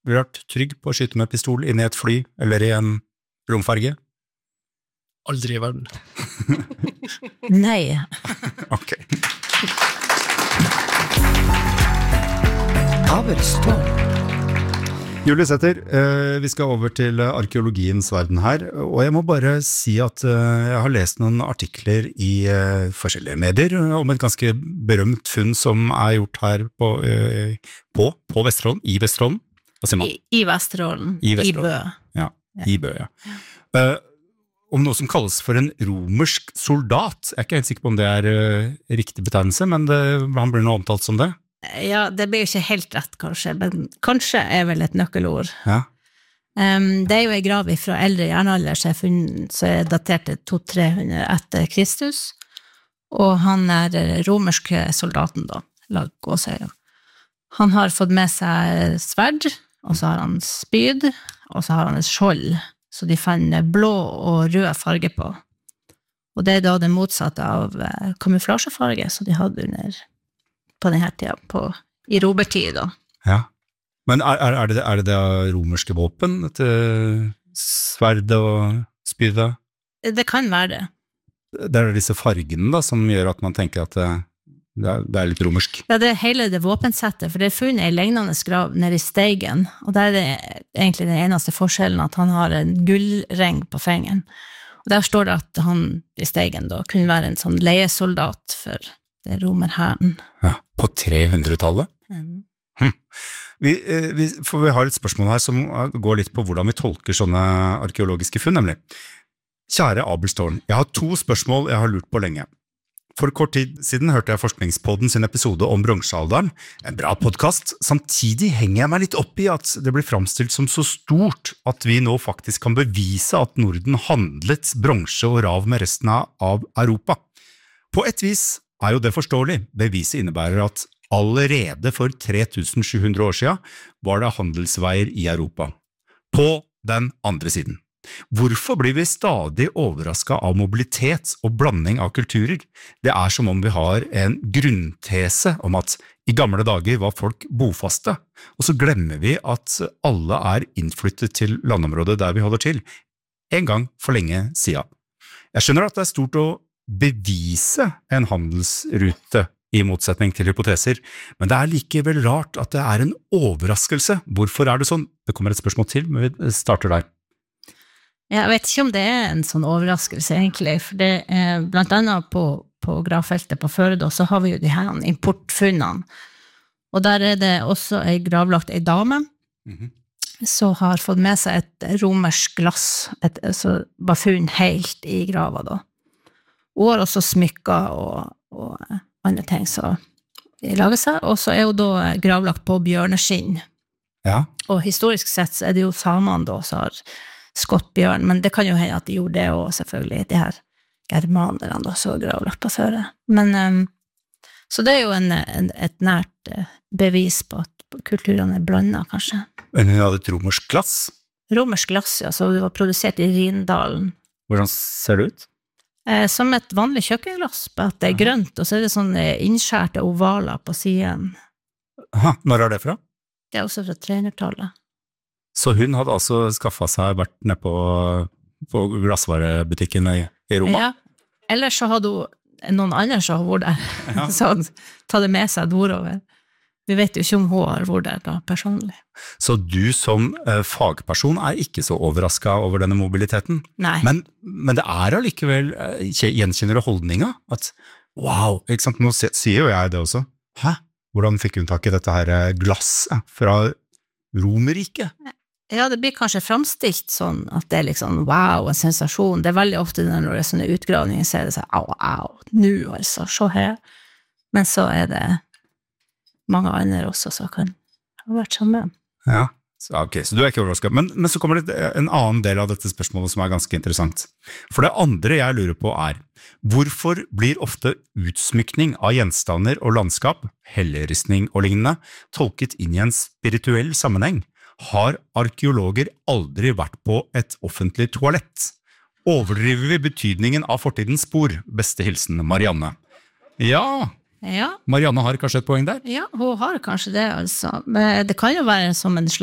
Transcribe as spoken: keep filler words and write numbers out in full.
Vil du vært trygg på å skyte med pistol inn i et fly, eller i en romfarge? Aldri i verden. Nei. Ok. Julie Sæther, vi skal over til arkeologiens verden her, og jeg må bare si at jeg har lest noen artikler i forskjellige medier om et ganske berømt funn som er gjort her på, på, på Vesterålen, i Vesterålen. Hva sier man? I, i Vesterålen, I, i Bø. Ja, i Bø, ja. Uh, om noe som kalles for en romersk soldat. Jeg er ikke helt sikker på om det er uh, riktig betegnelse, men det, han blir noe omtalt som det. Ja, det blir jo ikke helt rett, kanskje, men kanskje er vel et nøkkelord. Ja. Um, det er jo en grav fra eldre jernalder, så er, funnet, så er datert til to til tre hundre etter Kristus, og han er romerske soldaten da, lag gå seg. Han har fått med seg sverd, og så har han spyd, og så har han et skjold, så de fann blå og rød farge på. Og det er da det motsatte av kamuflasjefarge, så de hadde under på denne tida, på, i romertid da. Ja, men er, er, det, er det det romerske våpen, dette sverdet og spydet? Det kan være det. Det er disse fargene da, som gjør at man tenker at det, det, er, det er litt romersk. Ja, det er hele det våpensettet, for det er funnet en lignende grav nede i Steigen, og der er det egentlig den eneste forskjellen at han har en gullring på fingeren. Og der står det at han i Steigen da kunne være en sånn leiesoldat for det er romerherren. Ja, på trehundretallet? Mm. Hm. Vi, vi, for vi har et spørsmål her som går litt på hvordan vi tolker sånne arkeologiske funn, nemlig. Kjære Abelstårn, jeg har to spørsmål jeg har lurt på lenge. For kort tid siden hørte jeg Forskningspodden sin episode om bronsealderen, en bra podcast. Samtidig henger jeg meg litt opp i at det blir framstilt som så stort at vi nå faktisk kan bevise at Norden handlet bronse og rav med resten av Europa. På et vis er jo det forståelig. Beviset innebærer at allerede for tre tusen sju hundre år siden var det handelsveier i Europa. På den andre siden. Hvorfor blir vi stadig overrasket av mobilitet og blanding av kulturer? Det er som om vi har en grunntese om at i gamle dager var folk bofaste, og så glemmer vi at alle er innflyttet til landområdet der vi holder til, en gang for lenge siden. Jeg skjønner at det er stort å bevise en handelsrute i motsetning til hypoteser, men det er likevel rart at det er en overraskelse. Hvorfor er det sånn? Det kommer et spørsmål til, men vi starter der. Jeg vet ikke om det er en sånn overraskelse egentlig, for det er blant annet på, på gravfeltet på Førde, så har vi jo de her importfunnene, og der er det også en gravlagt en dame, mm-hmm. som har fått med seg et romersk glass, et, som var funnet helt i grava da. Og har også smykker og, og andre ting som de lager seg, og så er jo da gravlagt på bjørneskinn. Ja. Og historisk sett så er det jo samene da som har skott bjørn, men det kan jo hende at de gjorde det også selvfølgelig, de her germanerne da, så gravlagt på føre. Men, um, så det er jo en, en, et nært uh, bevis på at kulturene er blandet, kanskje. Men hun hadde et romersk glass? Romersk glass, ja, så det var produsert i Rindalen. Hvordan ser det ut? Eh, som et vanlig kjøkkenglass, på at det er grønt, og så er det sånne innskjærte ovaler på siden. Aha, når er det fra? Det er også fra trehundretallet. Så hun hadde altså skaffet seg, vært nede på, på glassvarebutikken i, i Roma? Ja, ellers så hadde hun noen andre som har vært der, ja. Så hadde tatt det med seg nordover. Vi vet jo ikke om hun har vært der da, personlig. Så du som eh, fagperson er ikke så overrasket over denne mobiliteten? Nei. Men, men det er allikevel, eh, gjenkjenner du holdninga? At, wow, ikke sant? Nå sier jo jeg det også. Hæ? Hvordan fikk hun tak i dette her glasset fra Romerriket? Ja, det blir kanskje framstilt sånn at det er liksom, wow, en sensasjon. Det er veldig ofte når det er sånne utgravninger, så er det sånn, au, au, nu altså, se her. Men så er det mange andre også som kan ha vært sammen. Ja, så, ok, så du er ikke overrasket. Men, men så kommer det en annen del av dette spørsmålet som er ganske interessant. For det andre jeg lurer på er, hvorfor blir ofte utsmykning av gjenstander og landskap, helleristning og lignende, tolket inn i en spirituell sammenheng? Har arkeologer aldri vært på et offentlig toalett? Overdriver vi betydningen av fortidens spor? Beste hilsen, Marianne. Ja, Ja. Marianne har kanskje et poeng der? Ja, hun har kanskje det, altså. Men det kan jo være som en slags